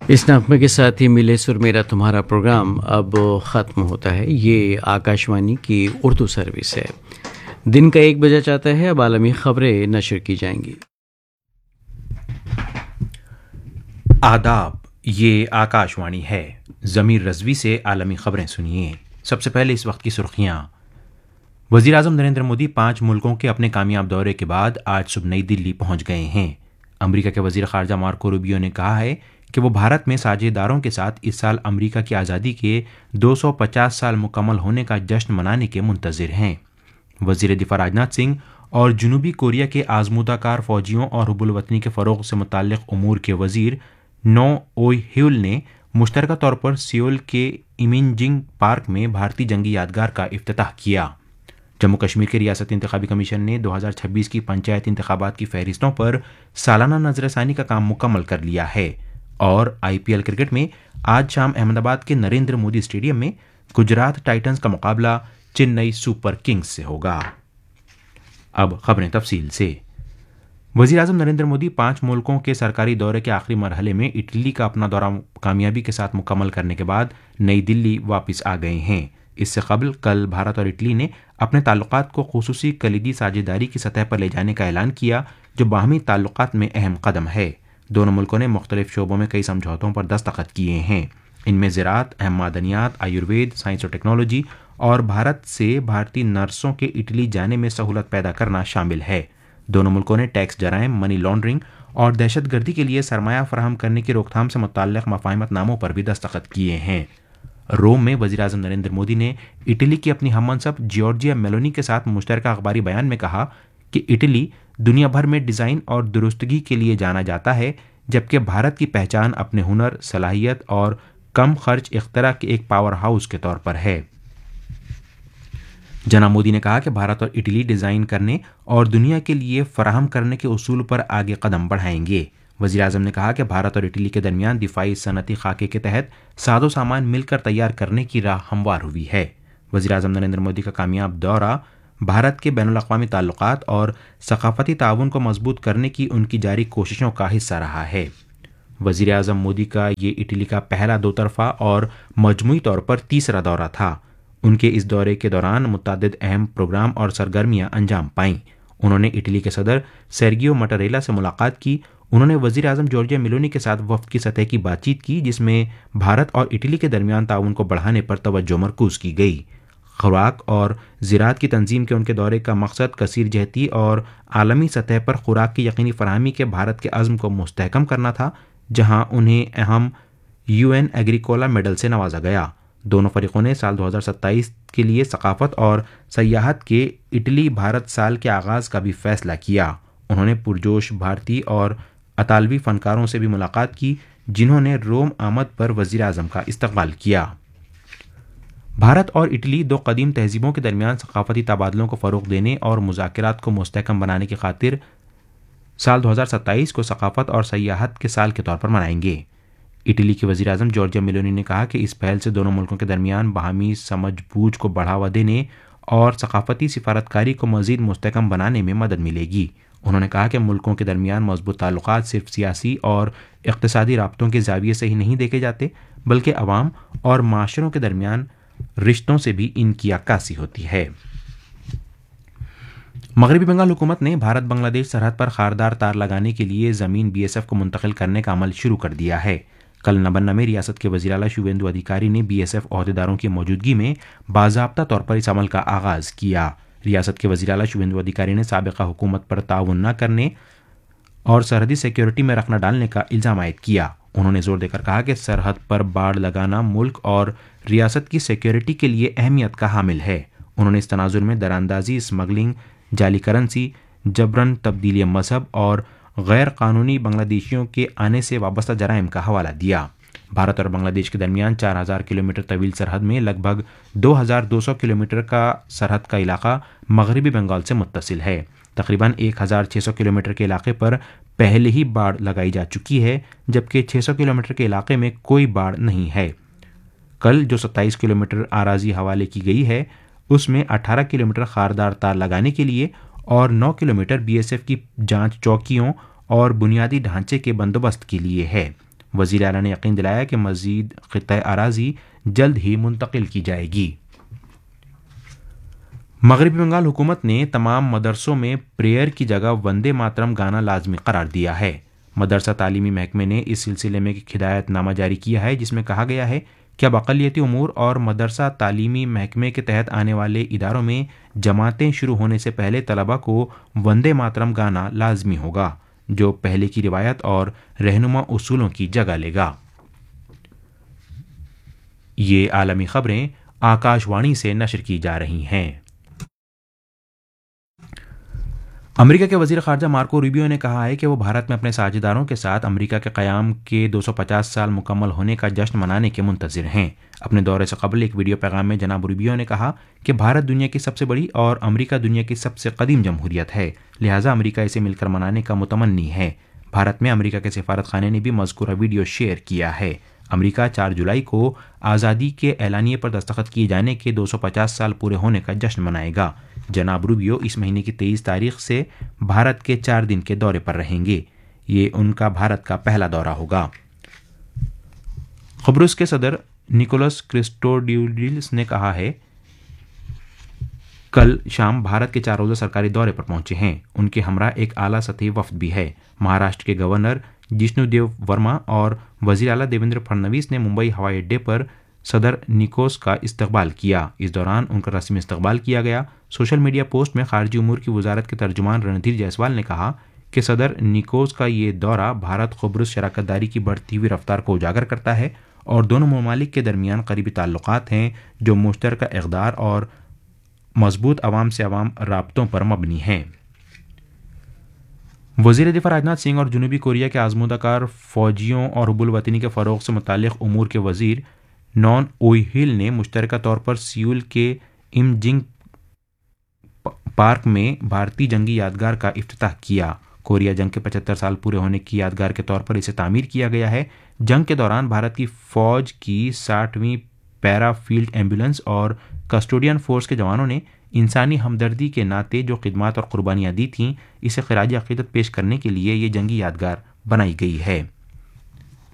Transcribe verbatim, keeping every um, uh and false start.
اس نغمے کے ساتھ ہی ملے سر میرا تمہارا پروگرام اب ختم ہوتا ہے۔ یہ آکاشوانی کی اردو سروس ہے۔ دن کا ایک بجا چاہتا ہے، اب عالمی خبریں نشر کی جائیں گی۔ آداب، یہ آکاشوانی ہے۔ ضمیر رضوی سے عالمی خبریں سنیے۔ سب سے پہلے اس وقت کی سرخیاں۔ وزیر اعظم نریندر مودی پانچ ملکوں کے اپنے کامیاب دورے کے بعد آج صبح نئی دلی پہنچ گئے ہیں۔ امریکہ کے وزیر خارجہ مارکو روبیو نے کہا ہے کہ وہ بھارت میں ساجھے داروں کے ساتھ اس سال امریکہ کی آزادی کے دو سو پچاس سال مکمل ہونے کا جشن منانے کے منتظر ہیں۔ وزیر دفاع راجناتھ سنگھ اور جنوبی کوریا کے آزمودہ کار فوجیوں اور حب الوطنی کے فروغ سے متعلق امور کے وزیر نو اوئی ہیول نے مشترکہ طور پر سیول کے ایمنجنگ پارک میں بھارتی جنگی یادگار کا افتتاح کیا۔ جموں کشمیر کے ریاستی انتخابی کمیشن نے دو ہزار چھبیس کی پنچایت انتخابات کی فہرستوں پر سالانہ نظر ثانی کا کام مکمل کر لیا ہے، اور آئی پی ایل کرکٹ میں آج شام احمد آباد کے نریندر مودی اسٹیڈیم میں گجرات ٹائٹنز کا مقابلہ چنئی سپر کنگز سے ہوگا۔ اب خبریں تفصیل سے۔ وزیر اعظم نریندر مودی پانچ ملکوں کے سرکاری دورے کے آخری مرحلے میں اٹلی کا اپنا دورہ کامیابی کے ساتھ مکمل کرنے کے بعد نئی دلی واپس آ گئے ہیں۔ اس سے قبل کل بھارت اور اٹلی نے اپنے تعلقات کو خصوصی کلیدی ساجھیداری کی سطح پر لے جانے کا اعلان کیا، جو باہمی تعلقات میں اہم قدم ہے۔ دونوں ملکوں نے مختلف شعبوں میں کئی سمجھوتوں پر دستخط کیے ہیں۔ ان میں زراعت، اہم معدنیات، آیوروید، سائنس اور ٹیکنالوجی اور بھارت سے بھارتی نرسوں کے اٹلی جانے میں سہولت پیدا کرنا شامل ہے۔ دونوں ملکوں نے ٹیکس جرائم، منی لانڈرنگ اور دہشت گردی کے لیے سرمایہ فراہم کرنے کی روک تھام سے متعلق مفاہمت ناموں پر بھی دستخط کیے ہیں۔ روم میں وزیر اعظم نریندر مودی نے اٹلی کی اپنی ہم منصب جیورجیا میلونی کے ساتھ مشترکہ اخباری بیان میں کہا کہ اٹلی دنیا بھر میں ڈیزائن اور درستگی کے لیے جانا جاتا ہے، جبکہ بھارت کی پہچان اپنے ہنر، صلاحیت اور کم خرچ اختراع کے ایک پاور ہاؤس کے طور پر ہے۔ جناب مودی نے کہا کہ بھارت اور اٹلی ڈیزائن کرنے اور دنیا کے لیے فراہم کرنے کے اصول پر آگے قدم بڑھائیں گے۔ وزیر اعظم نے کہا کہ بھارت اور اٹلی کے درمیان دفاعی صنعتی خاکے کے تحت ساز و سامان مل کر تیار کرنے کی راہ ہموار ہوئی ہے۔ وزیر اعظم نریندر مودی کا کامیاب دورہ بھارت کے بین الاقوامی تعلقات اور ثقافتی تعاون کو مضبوط کرنے کی ان کی جاری کوششوں کا حصہ رہا ہے۔ وزیر اعظم مودی کا یہ اٹلی کا پہلا دو طرفہ اور مجموعی طور پر تیسرا دورہ تھا۔ ان کے اس دورے کے دوران متعدد اہم پروگرام اور سرگرمیاں انجام پائیں۔ انہوں نے اٹلی کے صدر سیرگیو مٹاریلا سے ملاقات کی۔ انہوں نے وزیر اعظم جورجیا میلونی کے ساتھ وفد کی سطح کی بات چیت کی، جس میں بھارت اور اٹلی کے درمیان تعاون کو بڑھانے پر توجہ مرکوز کی گئی۔ خوراک اور زراعت کی تنظیم کے ان کے دورے کا مقصد کثیر جہتی اور عالمی سطح پر خوراک کی یقینی فراہمی کے بھارت کے عزم کو مستحکم کرنا تھا، جہاں انہیں اہم یو این ایگریکولا میڈل سے نوازا گیا۔ دونوں فریقوں نے سال دو ہزار ستائیس کے لیے ثقافت اور سیاحت کے اٹلی بھارت سال کے آغاز کا بھی فیصلہ کیا۔ انہوں نے پرجوش بھارتی اور اطالوی فنکاروں سے بھی ملاقات کی، جنہوں نے روم آمد پر وزیر اعظم کا استقبال کیا۔ بھارت اور اٹلی دو قدیم تہذیبوں کے درمیان ثقافتی تبادلوں کو فروغ دینے اور مذاکرات کو مستحکم بنانے کی خاطر سال دو ہزار ستائیس کو ثقافت اور سیاحت کے سال کے طور پر منائیں گے۔ اٹلی کے وزیر اعظم جورجیا میلونی نے کہا کہ اس پہل سے دونوں ملکوں کے درمیان باہمی سمجھ بوجھ کو بڑھاوا دینے اور ثقافتی سفارتکاری کو مزید مستحکم بنانے میں مدد ملے گی۔ انہوں نے کہا کہ ملکوں کے درمیان مضبوط تعلقات صرف سیاسی اور اقتصادی رابطوں کے زاویے سے ہی نہیں دیکھے جاتے، بلکہ عوام اور معاشروں کے درمیان رشتوں سے بھی ان کی عکاسی ہوتی ہے۔ مغربی بنگال حکومت نے بھارت بنگلہ دیش سرحد پر خاردار تار لگانے کے لیے زمین بی ایس ایف کو منتقل کرنے کا عمل شروع کر دیا ہے۔ کل نبنہ میں ریاست کے وزیر اعلیٰ شیویندو ادھیکاری نے بی ایس ایف عہدیداروں کی موجودگی میں باضابطہ طور پر اس عمل کا آغاز کیا۔ ریاست کے وزیر اعلیٰ شیویندو ادھیکاری نے سابقہ حکومت پر تعاون نہ کرنے اور سرحدی سیکیورٹی میں رخنہ ڈالنے کا الزام عائد کیا۔ انہوں نے زور دے کر کہا کہ سرحد پر باڑ لگانا ملک اور ریاست کی سیکیورٹی کے لیے اہمیت کا حامل ہے۔ انہوں نے اس تناظر میں دراندازی، اسمگلنگ، جعلی کرنسی، جبراً تبدیلی مذہب اور غیر قانونی بنگلہ دیشیوں کے آنے سے وابستہ جرائم کا حوالہ دیا۔ بھارت اور بنگلہ دیش کے درمیان چار ہزار کلومیٹر طویل سرحد میں لگ بھگ دو ہزار دو سو کلومیٹر کا سرحد کا علاقہ مغربی بنگال سے متصل ہے۔ تقریباً ایک ہزار چھ سو کلومیٹر کے علاقے پر پہلے ہی باڑ لگائی جا چکی ہے، جبکہ چھ سو کلومیٹر کے علاقے میں کوئی باڑ نہیں ہے۔ کل جو ستائیس کلومیٹر اراضی حوالے کی گئی ہے، اس میں اٹھارہ کلومیٹر خاردار تار لگانے کے لیے اور نو کلومیٹر بی ایس ایف کی جانچ چوکیوں اور بنیادی ڈھانچے کے بندوبست کے لیے ہے۔ وزیر اعلیٰ نے یقین دلایا کہ مزید خطۂ اراضی جلد ہی منتقل کی جائے گی۔ مغربی بنگال حکومت نے تمام مدرسوں میں پریئر کی جگہ وندے ماترم گانا لازمی قرار دیا ہے۔ مدرسہ تعلیمی محکمے نے اس سلسلے میں ایک ہدایت نامہ جاری کیا ہے جس میں کہا گیا ہے کہ اب اقلیتی امور اور مدرسہ تعلیمی محکمے کے تحت آنے والے اداروں میں جماعتیں شروع ہونے سے پہلے طلبہ کو وندے ماترم گانا لازمی ہوگا، جو پہلے کی روایت اور رہنما اصولوں کی جگہ لے گا۔ یہ عالمی خبریں آکاش وانی سے نشر کی جا رہی ہیں۔ امریکہ کے وزیر خارجہ مارکو روبیو نے کہا ہے کہ وہ بھارت میں اپنے ساجھیداروں کے ساتھ امریکہ کے قیام کے دو سو پچاس سال مکمل ہونے کا جشن منانے کے منتظر ہیں۔ اپنے دورے سے قبل ایک ویڈیو پیغام میں جناب روبیو نے کہا کہ بھارت دنیا کی سب سے بڑی اور امریکہ دنیا کی سب سے قدیم جمہوریت ہے، لہٰذا امریکہ اسے مل کر منانے کا متمنی ہے۔ بھارت میں امریکہ کے سفارت خانے نے بھی مذکورہ ویڈیو شیئر کیا ہے۔ امریکہ چار جولائی کو آزادی کے اعلانیے پر دستخط کیے جانے کے دو سو پچاس سال پورے ہونے کا جشن منائے گا۔ جناب روبیو اس مہینے کی تیئیس تاریخ سے بھارت کے چار دن کے دورے پر رہیں گے۔ یہ ان کا بھارت کا پہلا دورہ ہوگا۔ قبرص کے صدر نکولس کرسٹوڈیولیس نے کہا ہے کل شام بھارت کے چار روزہ سرکاری دورے پر پہنچے ہیں۔ ان کے ہمراہ ایک اعلیٰ سطحی وفد بھی ہے۔ مہاراشٹر کے گورنر جشنو دیو ورما اور وزیر اعلیٰ دیویندر پھڑنویس نے ممبئی ہوائی اڈے پر صدر نیکوس کا استقبال کیا۔ اس دوران ان کا رسمی استقبال کیا گیا۔ سوشل میڈیا پوسٹ میں خارجی امور کی وزارت کے ترجمان رندھیر جیسوال نے کہا کہ صدر نیکوس کا یہ دورہ بھارت قبرص شراکت داری کی بڑھتی ہوئی رفتار کو اجاگر کرتا ہے اور دونوں ممالک کے درمیان قریبی تعلقات ہیں جو مشترکہ اقدار اور مضبوط عوام سے عوام رابطوں پر مبنی ہیں۔ وزیر دفاع راجناتھ سنگھ اور جنوبی کوریا کے آزمودہ کار فوجیوں اور حب الوطنی کے فروغ سے متعلق امور کے وزیر نون اوئی ہل نے مشترکہ طور پر سیول کے ام جنگ پارک میں بھارتی جنگی یادگار کا افتتاح کیا۔ کوریا جنگ کے پچہتر سال پورے ہونے کی یادگار کے طور پر اسے تعمیر کیا گیا ہے۔ جنگ کے دوران بھارت کی فوج کی ساٹھویں پیرا فیلڈ ایمبولینس اور کسٹوڈین فورس کے جوانوں نے انسانی ہمدردی کے ناطے جو خدمات اور قربانیاں دی تھیں، اسے خراج عقیدت پیش کرنے کے لیے یہ جنگی یادگار بنائی گئی ہے۔